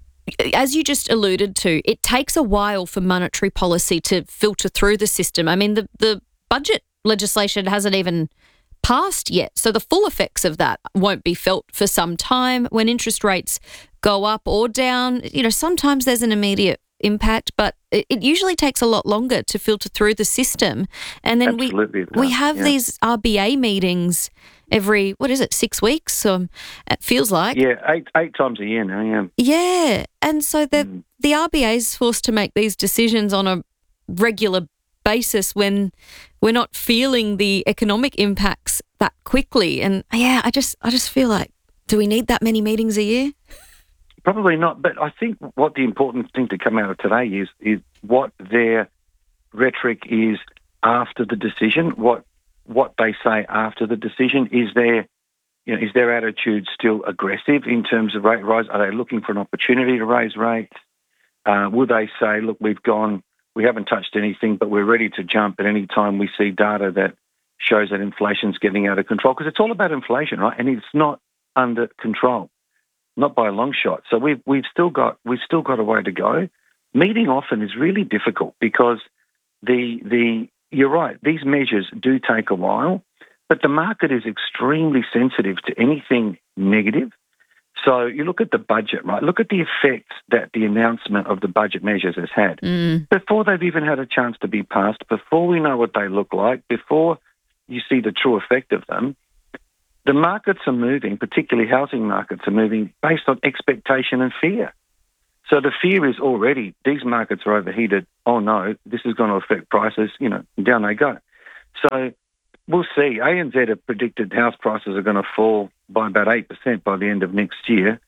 as you just alluded to, it takes a while for monetary policy to filter through the system. I mean, the, the budget legislation hasn't even passed yet, so the full effects of that won't be felt for some time. When interest rates go up or down, you know, sometimes there's an immediate impact, but it, it usually takes a lot longer to filter through the system. And then Absolutely, we we have yeah. these R B A meetings every, what is it, six weeks? Um, it feels like. Yeah, eight eight times a year now, yeah. Yeah, and so the Mm. the R B A is forced to make these decisions on a regular basis when we're not feeling the economic impacts that quickly. And yeah, I just I just feel like, do we need that many meetings a year? Probably not, but I think what the important thing to come out of today is is what their rhetoric is after the decision, what what they say after the decision. Is their you know, is their attitude still aggressive in terms of rate rise? Are they looking for an opportunity to raise rates? Uh, will they say, look, we've gone, we haven't touched anything, but we're ready to jump at any time we see data that shows that inflation's getting out of control? Because it's all about inflation, right? And it's not under control, not by a long shot. So we've we've still got we've still got a way to go. Meeting often is really difficult because the the you're right, these measures do take a while, but the market is extremely sensitive to anything negative. So you look at the budget, right? Look at the effects that the announcement of the budget measures has had. Mm. Before they've even had a chance to be passed, before we know what they look like, before you see the true effect of them, the markets are moving, particularly housing markets are moving based on expectation and fear. So the fear is already, these markets are overheated. Oh no, this is going to affect prices, you know, and down they go. So we'll see. A N Z have predicted house prices are going to fall by about eight percent by the end of next year.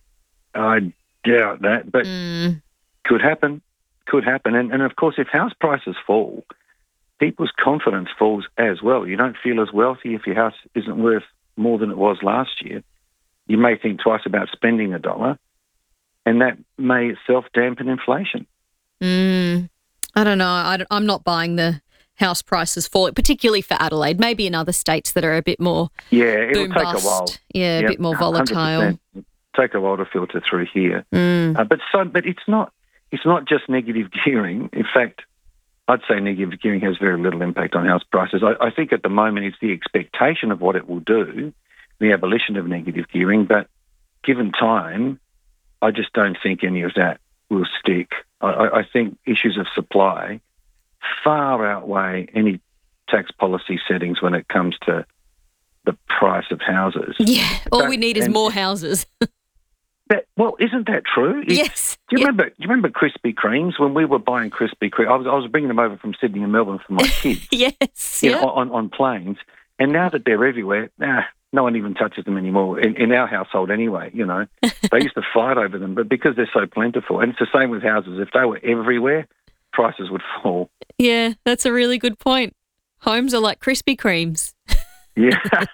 I doubt that, but mm. could happen, could happen. And, and of course, if house prices fall, people's confidence falls as well. You don't feel as wealthy if your house isn't worth more than it was last year. You may think twice about spending a dollar, and that may itself dampen inflation. Mm. I don't know. I don't, I'm not buying the house prices falling, particularly for Adelaide. Maybe in other states that are a bit more yeah, it'll boom take bust. a while. Yeah, a yep, bit more one hundred percent. volatile. Take a while to filter through here. Mm. Uh, but so, but it's not. It's not just negative gearing. In fact, I'd say negative gearing has very little impact on house prices. I, I think at the moment it's the expectation of what it will do, the abolition of negative gearing. But given time, I just don't think any of that will stick. I, I think issues of supply far outweigh any tax policy settings when it comes to the price of houses. Yeah, all But- we need is and- more houses. That, well, isn't that true? It- Yes. Do you remember? Do you remember Krispy Kremes when we were buying Krispy Kreme? I was I was bringing them over from Sydney and Melbourne for my kids. yes, you yeah. know, on on planes, and now that they're everywhere, nah, no one even touches them anymore. In, in our household, anyway. You know, they used to fight over them, but because they're so plentiful, and it's the same with houses. If they were everywhere, prices would fall. Yeah, that's a really good point. Homes are like Krispy Kremes. Yeah,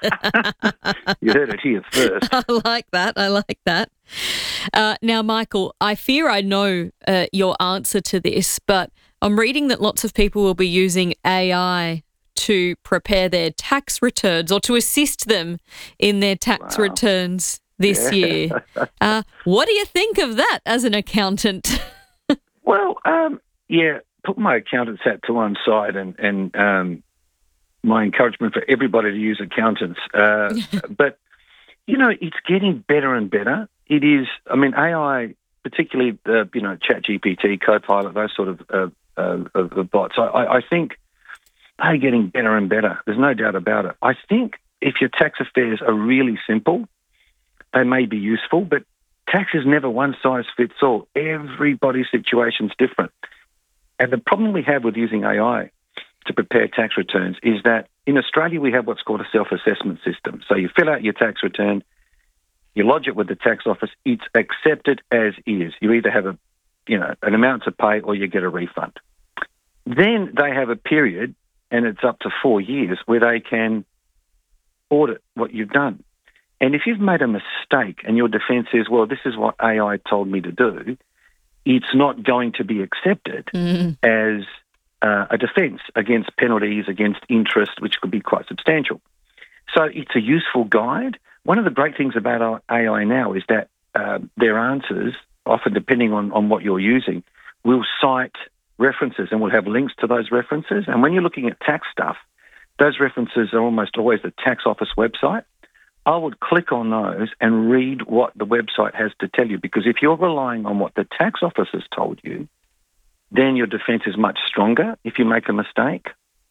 you heard it here first. I like that. I like that. Uh, now, Michael, I fear I know uh, your answer to this, but I'm reading that lots of people will be using A I to prepare their tax returns or to assist them in their tax Wow. returns this Yeah. year. Uh, what do you think of that as an accountant? Well, um, yeah, put my accountant's hat to one side and, and um, my encouragement for everybody to use accountants. Uh, but, you know, it's getting better and better. It is, I mean, A I, particularly, uh, you know, ChatGPT, Copilot, those sort of, uh, uh, of, of bots, I, I think they're getting better and better. There's no doubt about it. I think if your tax affairs are really simple, they may be useful, but tax is never one size fits all. Everybody's situation's different. And the problem we have with using A I to prepare tax returns is that in Australia we have what's called a self-assessment system. So you fill out your tax return, you lodge it with the tax office, it's accepted as is. You either have a, you know, an amount to pay or you get a refund. Then they have a period, and it's up to four years, where they can audit what you've done. And if you've made a mistake and your defence is, well, this is what A I told me to do, it's not going to be accepted Mm. as uh, a defence against penalties, against interest, which could be quite substantial. So it's a useful guide. One of the great things about A I now is that uh, their answers, often depending on, on what you're using, will cite references and will have links to those references. And when you're looking at tax stuff, those references are almost always the tax office website. I would click on those and read what the website has to tell you, because if you're relying on what the tax office has told you, then your defence is much stronger if you make a mistake.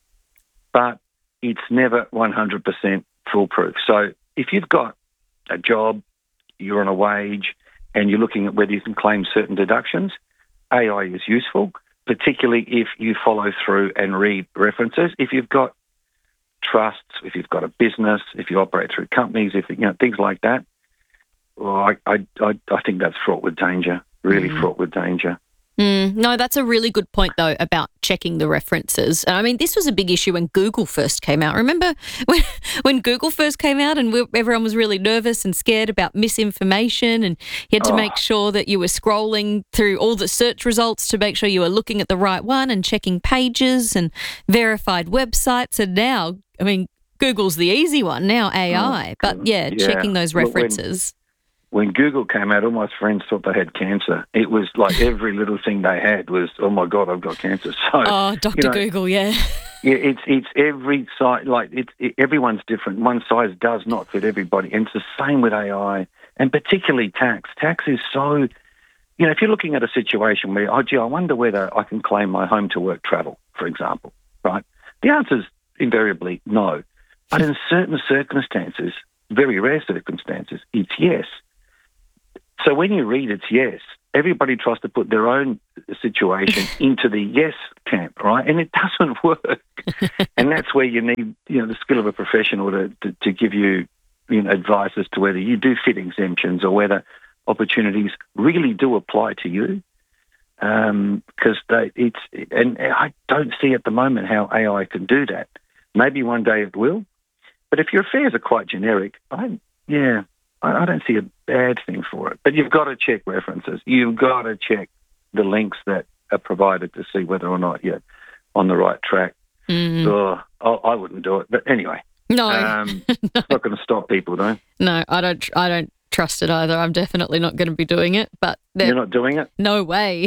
But it's never one hundred percent foolproof. So if you've got a job, you're on a wage, and you're looking at whether you can claim certain deductions, A I is useful, particularly if you follow through and read references. If you've got trusts, if you've got a business, if you operate through companies, if you know things like that, well, I I I, I think that's fraught with danger. Really mm. fraught with danger. Mm, no, that's a really good point, though, about checking the references. I mean, this was a big issue when Google first came out. Remember when, when Google first came out and we, everyone was really nervous and scared about misinformation, and you had to Oh. make sure that you were scrolling through all the search results to make sure you were looking at the right one and checking pages and verified websites. And now, I mean, Google's the easy one, now A I. Oh, but, yeah, yeah. checking those Look, when- references. When Google came out, all my friends thought they had cancer. It was like every little thing they had was, oh my God, I've got cancer. So, Oh, Doctor you know, Google, yeah. Yeah, it's it's every site, like it's it, everyone's different. One size does not fit everybody, and it's the same with A I, and particularly tax. Tax is so, you know, if you're looking at a situation where, oh gee, I wonder whether I can claim my home to work travel, for example, right? The answer is invariably no, but in certain circumstances, very rare circumstances, it's yes. So when you read it's yes, everybody tries to put their own situation into the yes camp, right? And it doesn't work. And that's where you need, you know, the skill of a professional to, to, to give you, you know, advice as to whether you do fit exemptions or whether opportunities really do apply to you. Because um, it's, and I don't see at the moment how A I can do that. Maybe one day it will. But if your affairs are quite generic, I, yeah, I, I don't see a bad thing for it. But you've got to check references. You've got to check the links that are provided to see whether or not you're on the right track. Mm. So I, I wouldn't do it. But anyway, no, um, no. It's not going to stop people, though. No, I don't. I don't trust it either. I'm definitely not going to be doing it. But you're not doing it? No way.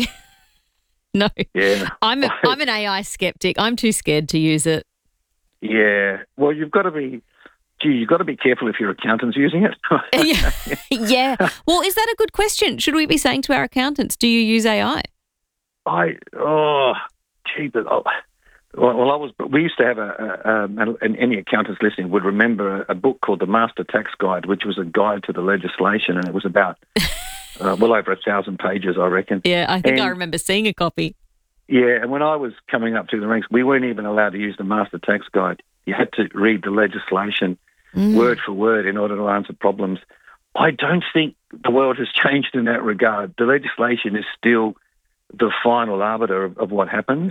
No. Yeah. I'm a, I'm an A I skeptic. I'm too scared to use it. Yeah. Well, you've got to be. Gee, you've got to be careful if your accountant's using it. yeah. yeah. Well, is that a good question? Should we be saying to our accountants, do you use A I? I, oh, gee, but, oh, well, well, I was, we used to have a, a, a, and any accountants listening would remember a, a book called The Master Tax Guide, which was a guide to the legislation, and it was about uh, well over a thousand pages, I reckon. Yeah, I think and, I remember seeing a copy. Yeah, and when I was coming up through the ranks, we weren't even allowed to use the Master Tax Guide. You had to read the legislation mm. word for word in order to answer problems. I don't think the world has changed in that regard. The legislation is still the final arbiter of, of what happens.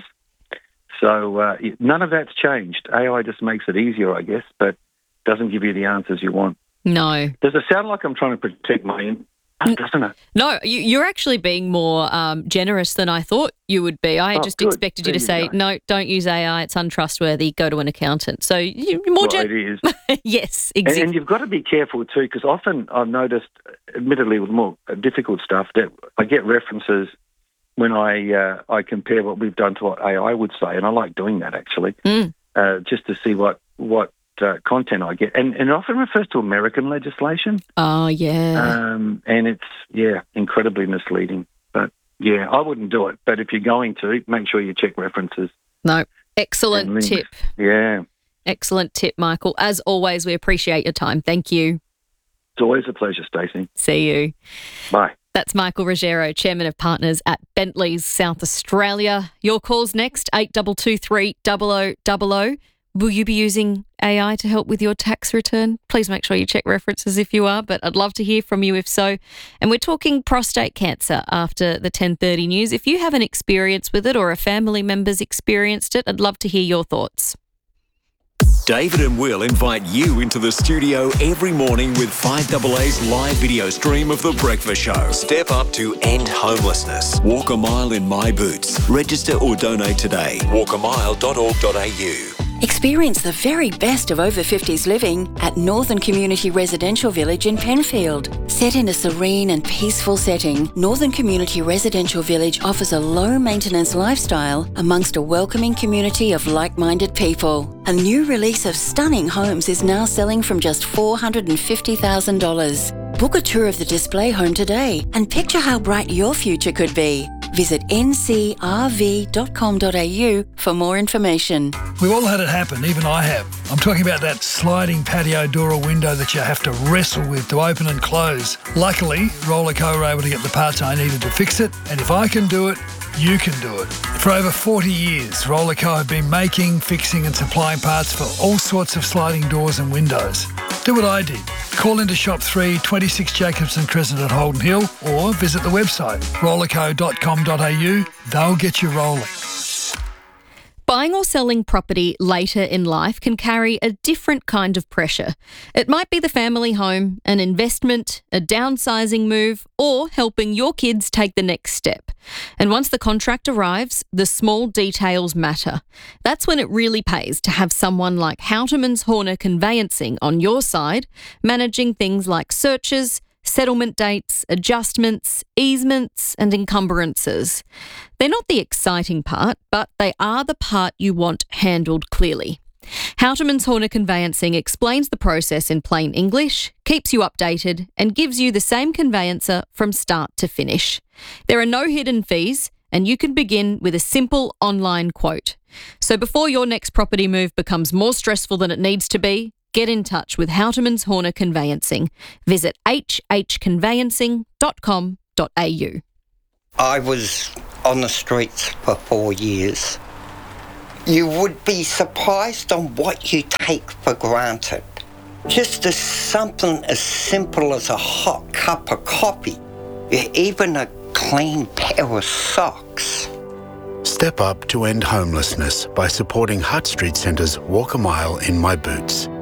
So uh, none of that's changed. A I just makes it easier, I guess, but doesn't give you the answers you want. No. Does it sound like I'm trying to protect my in- doesn't it? No, you, you're actually being more um, generous than I thought you would be. I Oh, just good. expected you to There say, you go. no, don't use A I, it's untrustworthy, go to an accountant. So you're more Well, generous. it is. Yes, And, exactly. and you've got to be careful too, because often I've noticed, admittedly with more difficult stuff, that I get references when I uh, I compare what we've done to what A I would say, and I like doing that actually, mm. uh, just to see what what uh, content I get, and, and it often refers to American legislation, Oh, yeah. um, and it's yeah incredibly misleading. But yeah, I wouldn't do it. But if you're going to, make sure you check references. no, and excellent links. tip. Yeah, Excellent tip, Michael. As always, we appreciate your time. Thank you. it's always a pleasure, Stacey. See you. Bye. That's Michael Ruggiero, Chairman of Partners at Bentley's South Australia. Your call's next, eight two two three, zero zero zero zero. Will you be using A I to help with your tax return? Please make sure you check references if you are, but I'd love to hear from you if so. And we're talking prostate cancer after the ten thirty news. If you have an experience with it or a family member's experienced it, I'd love to hear your thoughts. David and Will invite you into the studio every morning with five A A's live video stream of The Breakfast Show. Step up to end homelessness. Walk a mile in my boots. Register or donate today. walk a mile dot org dot a u. Experience the very best of over fifties living at Northern Community Residential Village in Penfield. Set in a serene and peaceful setting, Northern Community Residential Village offers a low-maintenance lifestyle amongst a welcoming community of like-minded people. A new release of stunning homes is now selling from just four hundred fifty thousand dollars. Book a tour of the display home today and picture how bright your future could be. Visit n c r v dot com dot a u for more information. We've all had it happen, even I have. I'm talking about that sliding patio door or window that you have to wrestle with to open and close. Luckily, Rollerco were able to get the parts I needed to fix it, and if I can do it, you can do it. For over forty years, Rollerco have been making, fixing and supplying parts for all sorts of sliding doors and windows. Do what I did. Call into Shop three, twenty-six Jacobson Crescent at Holden Hill, or visit the website rollerco dot com dot a u. They'll get you rolling. Buying or selling property later in life can carry a different kind of pressure. It might be the family home, an investment, a downsizing move, or helping your kids take the next step. And once the contract arrives, the small details matter. That's when it really pays to have someone like Houteman's Horner Conveyancing on your side, managing things like searches, settlement dates, adjustments, easements and encumbrances. They're not the exciting part, but they are the part you want handled clearly. Houteman's Horner Conveyancing explains the process in plain English, keeps you updated and gives you the same conveyancer from start to finish. There are no hidden fees and you can begin with a simple online quote. So before your next property move becomes more stressful than it needs to be, get in touch with Houteman's Horner Conveyancing. Visit h h conveyancing dot com dot a u. I was on the streets for four years. You would be surprised on what you take for granted. Just as something as simple as a hot cup of coffee, even a clean pair of socks. Step up to end homelessness by supporting Hutt Street Centre's Walk a Mile in My Boots.